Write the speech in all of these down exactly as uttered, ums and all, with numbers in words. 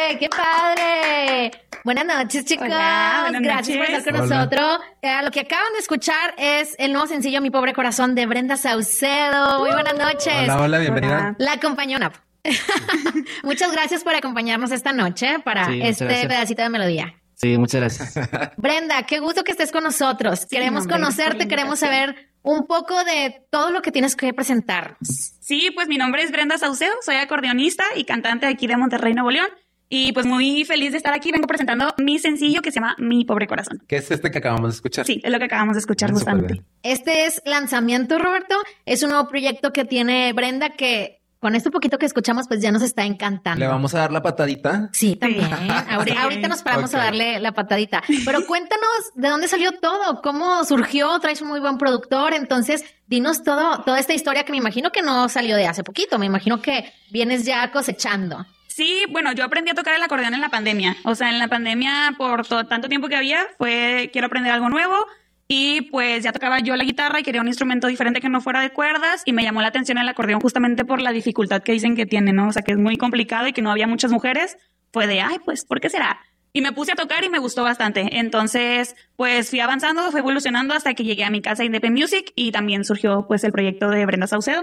¡Qué padre! Buenas noches, chicos. Hola, buenas Gracias noches. por estar con Hola. nosotros. Eh, lo que acaban de escuchar es el nuevo sencillo Mi Pobre Corazón de Brenda Saucedo. Muy buenas noches. Hola, hola, bienvenida. Hola. La acompañó Nap. Muchas gracias por acompañarnos esta noche para Sí, muchas este gracias. pedacito de melodía. Sí, muchas gracias. Brenda, qué gusto que estés con nosotros. queremos hombre, gracias por conocerte, la queremos invitación. saber un poco de todo lo que tienes que presentarnos. Sí, pues mi nombre es Brenda Saucedo, soy acordeonista y cantante aquí de Monterrey, Nuevo León. Y pues muy feliz de estar aquí. Vengo presentando mi sencillo que se llama Mi Pobre Corazón. ¿Qué es este que acabamos de escuchar? Sí, es lo que acabamos de escuchar Ah, justamente. súper Este es Lanzamiento, Roberto. Es un nuevo proyecto que tiene Brenda que con este poquito que escuchamos pues ya nos está encantando. Le vamos a dar la patadita. Sí, también. Ahori- Sí. Ahorita nos paramos Ok. a darle la patadita. Pero cuéntanos de dónde salió todo, cómo surgió, traes un muy buen productor, entonces dinos todo, toda esta historia que me imagino que no salió de hace poquito, me imagino que vienes ya cosechando. Sí, bueno, yo aprendí a tocar el acordeón en la pandemia. O sea, en la pandemia, por todo, tanto tiempo que había, fue quiero aprender algo nuevo. Y pues ya tocaba yo la guitarra y quería un instrumento diferente que no fuera de cuerdas. Y me llamó la atención el acordeón justamente por la dificultad que dicen que tiene, ¿no? O sea, que es muy complicado y que no había muchas mujeres. Fue de, ay, pues, ¿por qué será? Y me puse a tocar y me gustó bastante. Entonces, pues fui avanzando, fui evolucionando hasta que llegué a mi casa Independent Music y también surgió pues el proyecto de Brenda Saucedo.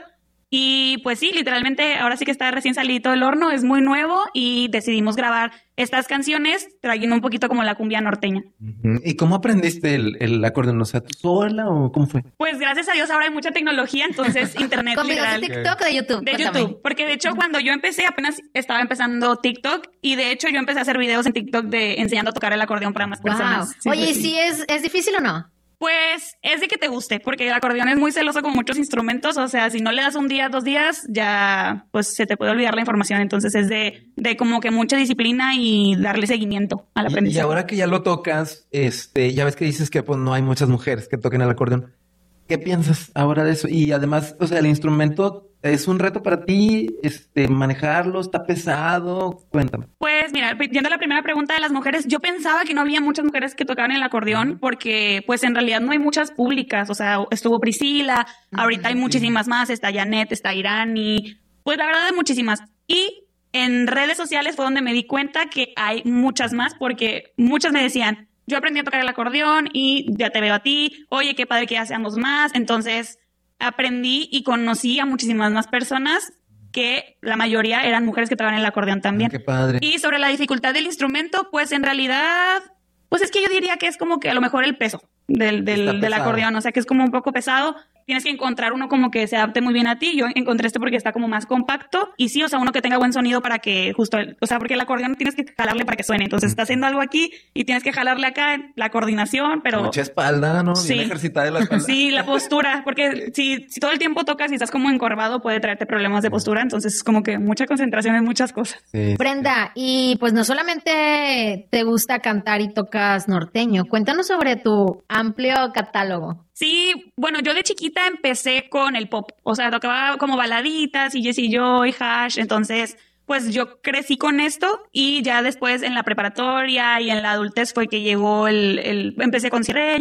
Y pues sí, literalmente ahora sí que está recién salido del horno, es muy nuevo y decidimos grabar estas canciones trayendo un poquito como la cumbia norteña. Ujú. ¿Y cómo aprendiste el, el acordeón? O sea, ¿tú sola o cómo fue? Pues gracias a Dios ahora hay mucha tecnología, entonces internet ¿Con videos de literal. TikTok o de YouTube? De Cuéntame. YouTube, porque de hecho cuando yo empecé apenas estaba empezando TikTok y de hecho yo empecé a hacer videos en TikTok de enseñando a tocar el acordeón para más Wow. personas. Sí, Oye, pues, ¿y sí. si es, es difícil o no? Pues es de que te guste, porque el acordeón es muy celoso con muchos instrumentos, o sea, si no le das un día, dos días, ya pues se te puede olvidar la información, entonces es de, de como que mucha disciplina y darle seguimiento al Y, y aprendizaje. ahora que ya lo tocas, este, ya ves que dices que pues no hay muchas mujeres que toquen el acordeón. ¿Qué piensas ahora de eso? Y además, o sea, el instrumento es un reto para ti, este, manejarlo, está pesado. Cuéntame. Pues mira, yendo a la primera pregunta de las mujeres, yo pensaba que no había muchas mujeres que tocaban el acordeón porque pues en realidad no hay muchas públicas, o sea, estuvo Priscila, ahorita hay muchísimas más, está Janet, está Irani, pues la verdad hay muchísimas. Y en redes sociales fue donde me di cuenta que hay muchas más porque muchas me decían, yo aprendí a tocar el acordeón y ya te veo a ti, oye, qué padre que ya seamos más, entonces aprendí y conocí a muchísimas más personas que la mayoría eran mujeres que tocaban el acordeón también. Ah, qué padre. Y sobre la dificultad del instrumento, pues en realidad, pues es que yo diría que es como que a lo mejor el peso del, del, Está del pesado. acordeón, o sea que es como un poco pesado. Tienes que encontrar uno como que se adapte muy bien a ti. Yo encontré este porque está como más compacto y sí, o sea, uno que tenga buen sonido para que justo, el- o sea, porque el acordeón tienes que jalarle para que suene. Entonces, está haciendo algo aquí y tienes que jalarle acá la coordinación, pero Mucha espalda, ¿no? Sí. Bien ejercitada de la espalda. sí, la postura, porque si, si todo el tiempo tocas y estás como encorvado puede traerte problemas de postura. Entonces, es como que mucha concentración en muchas cosas. Sí. Brenda, y pues no solamente te gusta cantar y tocas norteño, cuéntanos sobre tu amplio catálogo. Sí, bueno, yo de chiquita empecé con el pop, o sea, tocaba como baladitas y Jessie Joy, Hash, entonces, pues yo crecí con esto y ya después en la preparatoria y en la adultez fue que llegó el, el empecé con Sirreño,